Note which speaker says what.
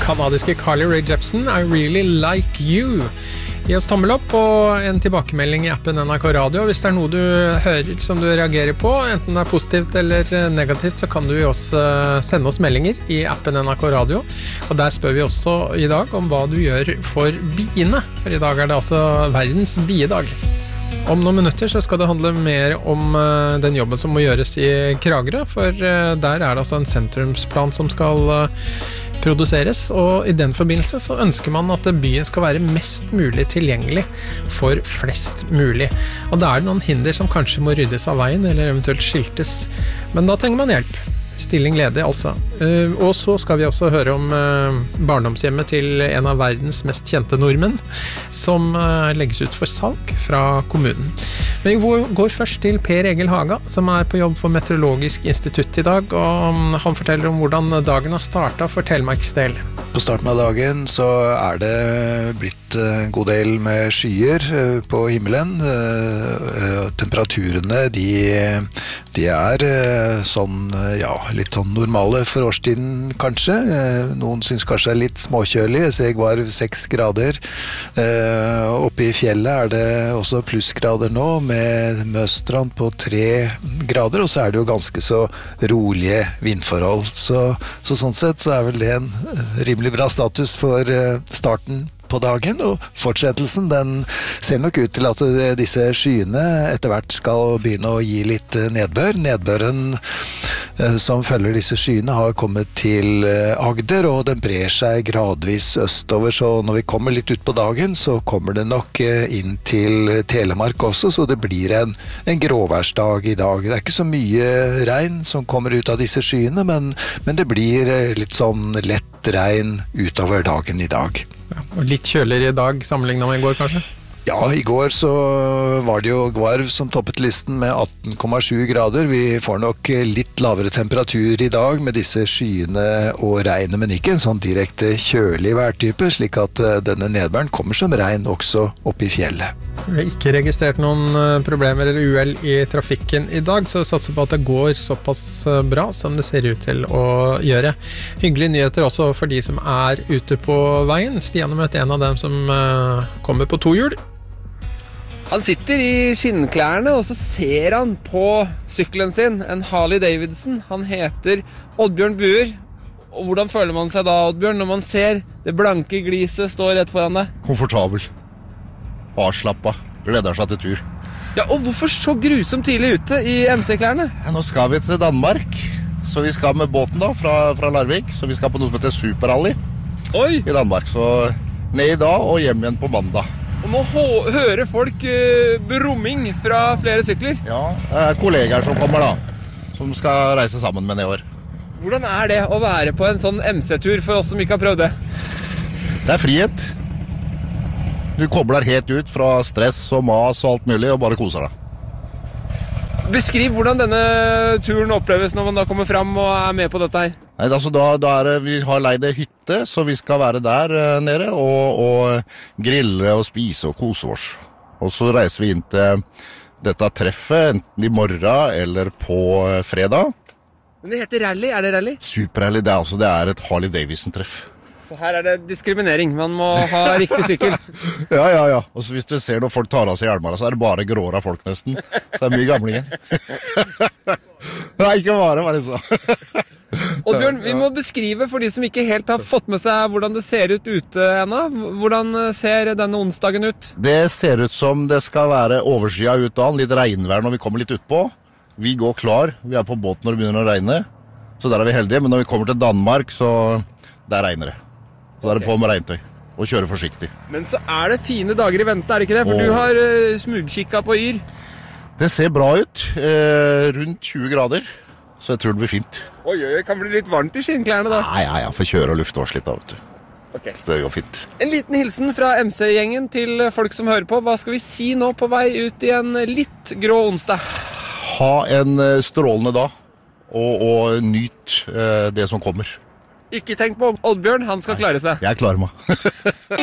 Speaker 1: kanadiske Carly Rae Jepsen, I Really Like You. Gi oss tommel opp og en tilbakemelding i appen NRK Radio. Hvis det er noe du hører som du reagerer på, enten det er positivt eller negativt, så kan du jo også sende oss meldinger i appen NRK Radio. Og der spør vi også i dag om hva du gjør for biene, for i dag er det altså verdens biedag. Om noen minutter så skal det handle mer om den jobben som må gjøres i Kragerø, for der er det altså en sentrumsplan som skal produseres, og i den forbindelse så ønsker man at byen skal være mest mulig tilgjengelig for flest mulig. Og da er det noen hinder som kanskje må ryddes av veien, eller eventuelt skiltes, men da trenger man hjelp. Stilling ledig altså. Og så skal vi også høre om barndomshjemmet til en av verdens mest kjente nordmenn, som legges ut for salg fra kommunen. Men vi går først til Per Egil Haga, som er på jobb for Meteorologisk institutt i dag, og han forteller om hvordan dagen har startet for Telemarks del.
Speaker 2: På starten av dagen så er det blitt en god del med skyer på himmelen. Temperaturene de er sånn, ja, litt sånn normale for årstiden kanskje. Noen synes kanskje det er litt småkjølig. Jeg ser var 6 grader. Oppe i fjellet er det også plussgrader nå, med Møstrand på 3 grader, og så er det jo ganske så rolige vindforhold. Så sånn sett så er vel det en rimelig bra status for starten på dagen, og fortsettelsen den ser nok ut til at disse skyene etter hvert skal begynne å gi litt nedbør. Nedbøren som følger disse skyene har kommet til Agder, og den brer seg gradvis østover, så når vi kommer litt ut på dagen, så kommer det nok inn til Telemark også, så det blir en gråværsdag i dag. Det er ikke så mye regn som kommer ut av disse skyene, men det blir litt sånn lett regn utover dagen i dag.
Speaker 1: Ja, og litt kjøligere i dag sammenlignet med i går kanskje?
Speaker 2: Ja, i går så var det jo Gvarv som toppet listen med 18,7 grader. Vi får nok litt lavere temperatur i dag med disse skyene og regnet, men ikke en sånn direkte kjølig værtype, slik at denne nedbøren kommer som regn også oppe i fjellet.
Speaker 1: Vi har ikke registrert noen problemer eller uhell i trafikken i dag, så satser på at det går såpass bra som det ser ut til å gjøre. Hyggelige nyheter også for de som er ute på veien. Stian har møtt en av dem som kommer på 2 hjul.
Speaker 3: Han sitter i skinnklærne, og så ser han på sykkelen sin, en Harley Davidson. Han heter Oddbjørn Buer. Og hvordan føler man seg da, Oddbjørn, når man ser det blanke gliset stå rett foran deg?
Speaker 4: Komfortabel. Avslappa. Gleder seg til tur.
Speaker 3: Ja, og hvorfor så grusomt tidlig ute i MC-klærne?
Speaker 4: Ja, nå skal vi til Danmark. Så vi skal med båten da, fra Larvik. Så vi skal på noe som heter Superrally.
Speaker 3: Oi!
Speaker 4: I Danmark. Så ned i dag og hjem igjen på mandag.
Speaker 3: Og nå hører folk brumming fra flere sykler.
Speaker 4: Ja, det er kollegaer som kommer da, som skal reise sammen med nedover.
Speaker 3: Hvordan er det å være på en sånn MC-tur for oss som ikke har prøvd det?
Speaker 4: Det er frihet. Du kobler helt ut fra stress og mas og alt mulig, og bare koser deg.
Speaker 3: Beskriv hvordan denne turen oppleves når man da kommer fram og er med på dette her.
Speaker 4: Nei, altså vi har leid en hytte, så vi skal være der nede og grille og spise og kose oss. Og så reiser vi inn til dette treffet, enten i morgen eller på fredag.
Speaker 3: Men det heter rally, er det rally?
Speaker 4: Superrally, det er et Harley Davidson-treff.
Speaker 3: Så her er det diskriminering, man må ha riktig sykkel.
Speaker 4: Ja. Og så hvis du ser når folk tar av seg hjelmene, så er det bare gråra folk nesten. Så det er mye gamlinger. Nei, ikke bare så.
Speaker 3: Oddbjørn, vi må beskrive for de som ikke helt har fått med seg hvordan det ser ut ute ennå. Hvordan ser denne onsdagen ut?
Speaker 4: Det ser ut som det skal være overskyet ut av, litt regnvær når vi kommer litt utpå. Vi går klar, vi er på båten når det begynner å regne, så der er vi heldige. Men når vi kommer til Danmark, så der regner det. Så er det på med regntøy, og kjøre forsiktig.
Speaker 3: Men så er det fine dager i vente, er det ikke det? For du har smugkikket på Yr.
Speaker 4: Det ser bra ut, rundt 20 grader, så jeg tror det blir fint.
Speaker 3: Oi, kan bli litt varmt i skinnklærne da?
Speaker 4: Ja, for kjøre og lufte oss litt da, vet du.
Speaker 3: Okay.
Speaker 4: Så det går fint.
Speaker 3: En liten hilsen fra MC-gjengen til folk som hører på. Hva skal vi si nå på vei ut i en litt grå onsdag?
Speaker 4: Ha en strålende dag, og nyt det som kommer.
Speaker 3: Ikke tenk på Oddbjørn, han skal klare seg.
Speaker 4: Jeg klarer meg.